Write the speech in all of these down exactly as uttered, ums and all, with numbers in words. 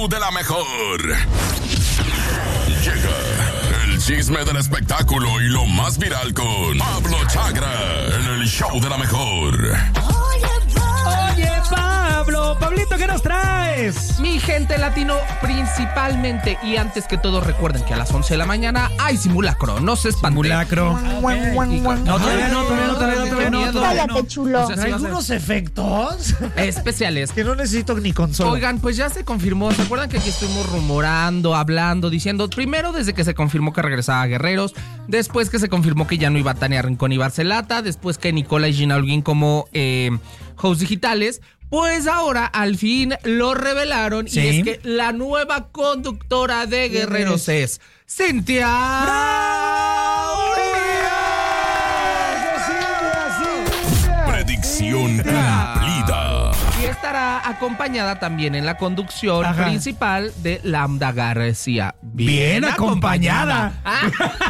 show de la mejor. Llega el chisme del espectáculo y lo más viral con Pablo Chagra en el show de la mejor. Oye, Pablo, Pablito, ¿qué nos traes? Mi gente latino, principalmente, y antes que todo, recuerden que a las once de la mañana hay simulacro, no se espanten. Simulacro. Okay. No, todavía no, todavía no, todavía no, todavía no. Todavía no. Cállate, chulo. O sea, sí va a ser Algunos efectos especiales. que no necesito ni consola. Oigan, pues ya se confirmó. ¿Se acuerdan que aquí estuvimos rumorando, hablando, diciendo? Primero, desde que se confirmó que regresaba a Guerreros. Después que se confirmó que ya no iba a Tania Rincón y Barcelata. Después que Nicola y Gina Holguín como eh, hosts digitales. Pues ahora al fin lo revelaron. ¿Sí? Y es que la nueva conductora de Guerreros es Cintia. Predicción cumplida. Y estará acompañada también en la conducción Ajá. principal de Lambda García. Bien acompañada. Ah,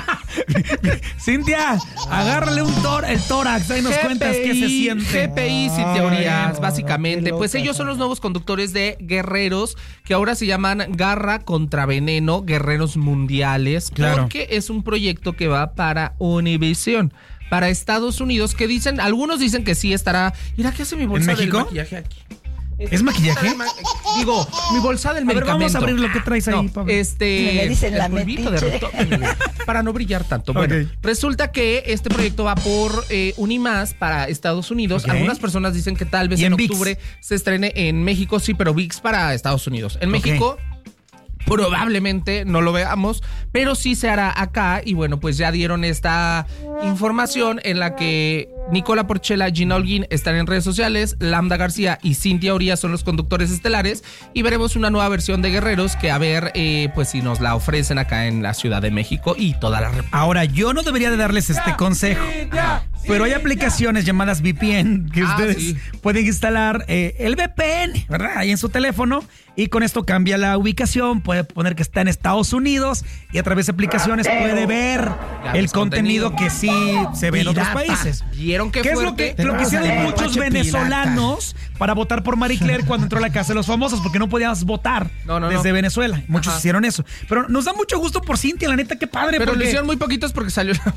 Cintia, agárrale un tor el tórax, ahí nos cuentas qué se siente. G P I sin teorías, Ay, básicamente. qué Pues loca, ellos son los nuevos conductores de Guerreros, que ahora se llaman Garra contra Veneno, Guerreros Mundiales, Claro. porque es un proyecto que va para Univision, para Estados Unidos, que dicen, algunos dicen que sí estará. Mira, ¿qué hace mi bolsa ¿En México? del maquillaje aquí? ¿Es maquillaje? Digo, mi bolsa del A ver, medicamento. vamos a abrir lo que traes ahí, No, Pablo. este, Me dicen el la polvito de metiche. retoque, para no brillar tanto. Bueno, Ok. resulta que este proyecto va por eh, Unimás para Estados Unidos. Ok. Algunas personas dicen que tal vez ¿Y en, en ViX? octubre se estrene en México, sí, pero ViX para Estados Unidos. En Ok. México probablemente no lo veamos, pero sí se hará acá. Y bueno, pues ya dieron esta información en la que Nicola Porchela, Gina Holguín están en redes sociales, Lambda García y Cintia Urías son los conductores estelares, y veremos una nueva versión de Guerreros que a ver eh, pues si nos la ofrecen acá en la Ciudad de México y toda la República. Ahora, yo no debería de darles este consejo, pero hay aplicaciones llamadas V P N que Ah, ustedes sí. pueden instalar eh, el V P N, ¿verdad? Ahí en su teléfono, y con esto cambia la ubicación, puede poner que está en Estados Unidos y a través de aplicaciones puede ver Ya el ves contenido contenido. que sí se ve en otros Pirata. países. ¿Vieron qué ¿Qué es lo fuerte? que, lo que Tenemos hicieron al muchos mapache venezolanos para votar por Marie Claire cuando entró a la Casa de los Famosos? Porque no podíamos votar No, no, desde no. Venezuela. Muchos Ajá. hicieron eso. Pero nos da mucho gusto por Cintia, la neta, qué padre. Pero lo porque- hicieron muy poquitos porque salió la...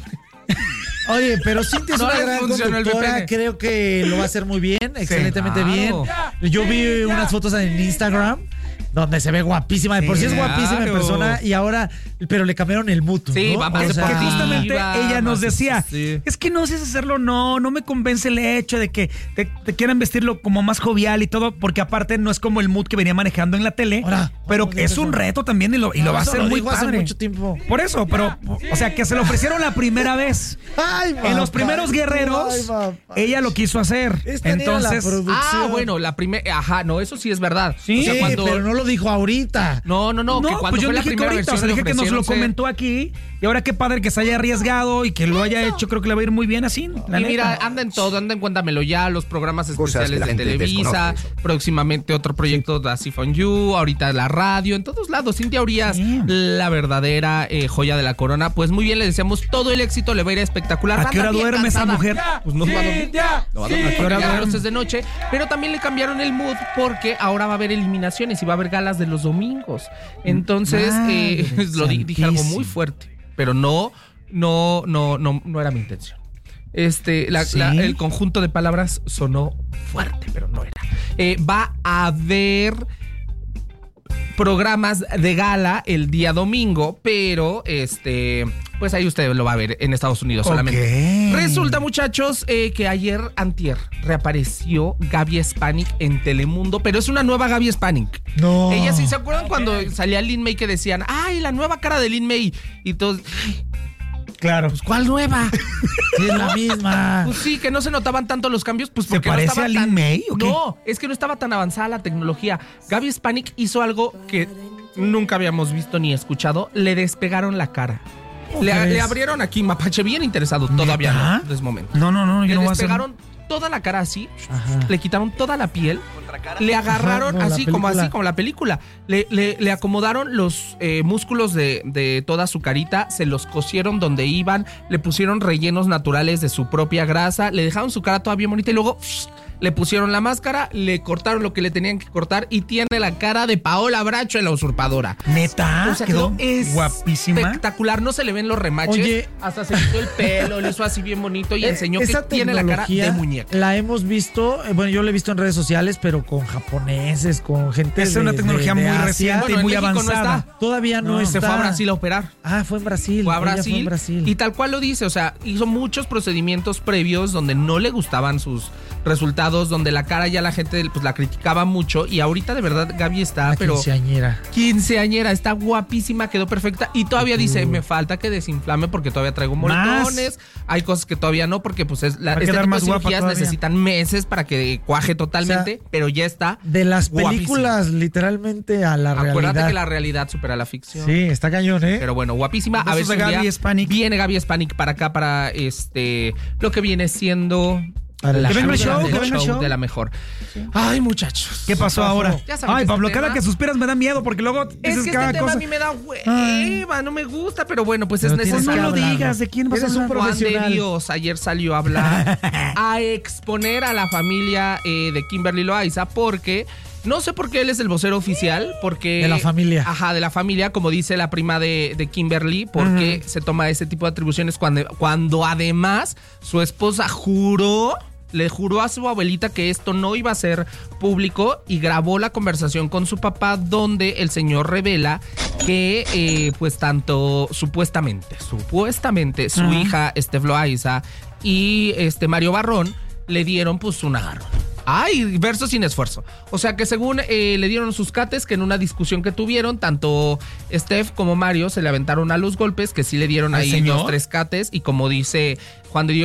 Oye, pero Cintia es No una les gran funcionó el conductora. V P N. Creo que lo va a hacer muy bien, excelentemente claro. bien. Yo vi unas fotos en Instagram donde se ve guapísima. De por sí es Claro. guapísima en persona y ahora, pero le cambiaron el mutuo. Sí, ¿no? va más O Que, sea, que justamente Iba, ella nos más, decía, sí. es que no sé si hacerlo, no, no me convence el hecho de que te, te quieran vestirlo como más jovial y todo, porque aparte no es como el mood que venía manejando en la tele, Ahora, pero ¿cómo es que un eso? reto también y lo, y lo va a eso hacer lo muy dijo hace padre. mucho tiempo. Por eso, pero, o sea, que se lo ofrecieron la primera vez. Ay, En los papá. primeros guerreros, Ay, papá. ella lo quiso hacer. Esta ni era la Entonces, producción. Ah, bueno, la primera... Ajá, no, eso sí es verdad. Sí, O sea, Sí, cuando- pero no lo dijo ahorita. No, no, no, que no, cuando pues yo fue la dije que primera ahorita, o versión sea, le dije que nos lo ofrecieron ser- comentó aquí. Y ahora qué padre que se haya arriesgado y que lo haya hecho. Creo que le va a ir muy bien así. La Y neta. mira, anda en todo, anda en Cuéntamelo Ya, los programas Cosas que especiales la de gente Televisa, desconoce. próximamente otro proyecto de Así From You, ahorita la radio, en todos lados. Cintia Urías, Sí. la verdadera eh, joya de la corona. Pues muy bien, le deseamos todo el éxito, le va a ir espectacular. ¿A qué Anda hora bien duerme esa cansada. mujer? Pues no va a dormir. No va a dormir, ¿A qué hora porque Guerreros duerme? es de noche, pero también le cambiaron el mood porque ahora va a haber eliminaciones y va a haber galas de los domingos. Entonces, eh, Madre lo di- dije algo muy santísima. fuerte, pero no, no, no, no, no era mi intención. Este, la- ¿Sí? la- el conjunto de palabras sonó fuerte, pero no era. Eh, va a haber programas de gala el día domingo, pero este, pues ahí usted lo va a ver en Estados Unidos solamente. Ok. Resulta, muchachos, eh, que ayer antier reapareció Gaby Spanik en Telemundo, pero es una nueva Gaby Spanik. No. Ella sí, ¿se acuerdan cuando salía Lin May que decían, ay, la nueva cara de Lin May? Y todos, Claro. pues, ¿cuál nueva? Sí, es la misma. Pues sí, que no se notaban tanto los cambios, pues ¿Se porque parece no estaba a Lin tan... May o qué? No, es que no estaba tan avanzada la tecnología. Gaby Spanik hizo algo que nunca habíamos visto ni escuchado. Le despegaron la cara. Le, crees? le abrieron aquí mapache bien interesado. Todavía ¿Neta? no, es momento. No, no, no, yo Le no voy a hacer. despegaron toda la cara así, Ajá. le quitaron toda la piel, le agarraron Ajá, como así la como película. así como la película, le, le, le acomodaron los eh, músculos de, de toda su carita, se los cosieron donde iban, le pusieron rellenos naturales de su propia grasa, le dejaron su cara toda bien bonita y luego psh, le pusieron la máscara, le cortaron lo que le tenían que cortar y tiene la cara de Paola Bracho en La Usurpadora. Neta, O sea, quedó quedó guapísima. espectacular, no se le ven los remaches. Oye. Hasta se quitó el pelo, le hizo así bien bonito y enseñó que Esa tiene la cara de tecnología muñeca. La hemos visto, eh, bueno, yo la he visto en redes sociales, pero con japoneses, con gente Es de- una tecnología de- de muy Asia. reciente Bueno, y muy en México no avanzada. está. Todavía no, No, está. Se fue a Brasil a operar. Ah, fue en Brasil. Fue a Ella Brasil, fue en Brasil. y tal cual lo dice, o sea, hizo muchos procedimientos previos donde no le gustaban sus resultados, donde la cara ya la gente pues la criticaba mucho y ahorita de verdad Gaby está, La pero quinceañera. quinceañera, está guapísima, quedó perfecta y todavía dice, me falta que desinflame porque todavía traigo moretones, hay cosas que todavía no porque pues es la, Va a este quedar tipo más de guapa cirugías todavía. necesitan meses para que cuaje totalmente, O sea, pero ya está. De las guapísima. películas, literalmente a la Acuérdate realidad. que la realidad supera la ficción. Sí, está cañón, ¿eh? Pero bueno, guapísima. A ver Besos si de un Gaby día Spanik. viene Gaby Spanik para acá para este lo que viene siendo Para la que venga el cruda show, del que venga el show. de la mejor. Ay, muchachos. ¿Qué pasó ahora? Ya saben que Ay, este Pablo, cada tema- que suspiras me da miedo porque luego Es dices que cada este tema cosa. a mí me da hueva, no me gusta, pero bueno, pues Pero es tienes Pues no necesario. lo hablarlo. digas, ¿de quién vas a Eres un hablar? Juan de profesional. Dios ayer salió a hablar, a exponer a la familia eh, de Kimberly Loaiza porque no sé por qué él es el vocero oficial, porque... De la familia. Ajá, de la familia, como dice la prima de, de Kimberly, porque se toma ese tipo de atribuciones cuando, cuando además su esposa juró... Le juró a su abuelita que esto no iba a ser público y grabó la conversación con su papá donde el señor revela que eh, pues tanto supuestamente, supuestamente su Ajá. hija Steph Loaiza y este Mario Barrón le dieron pues un agarrón. Ay, verso sin esfuerzo. O sea que según eh, le dieron sus cates, que en una discusión que tuvieron, tanto Steph como Mario se le aventaron a los golpes, que sí le dieron ¿Al ahí señor? dos, tres cates, y como dice Juan de Dios